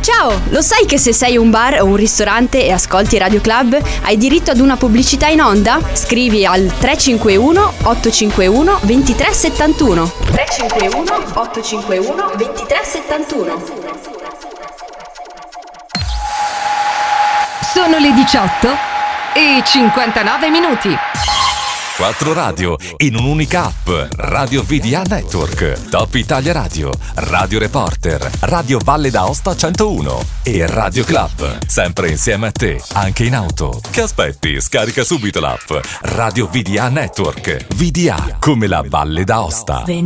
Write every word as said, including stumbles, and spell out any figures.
Ciao, lo sai che se sei un bar o un ristorante e ascolti Radio Club hai diritto ad una pubblicità in onda? Scrivi al tre cinque uno otto cinque uno due tre sette uno. tre cinque uno otto cinque uno due tre sette uno. Sono le diciotto e cinquantanove minuti. Quattro radio in un'unica app. Radio V D A Network, Top Italia Radio, Radio Reporter, Radio Valle d'Aosta centouno e Radio Club. Sempre insieme a te, anche in auto. Che aspetti? Scarica subito l'app. Radio V D A Network. V D A come la Valle d'Aosta.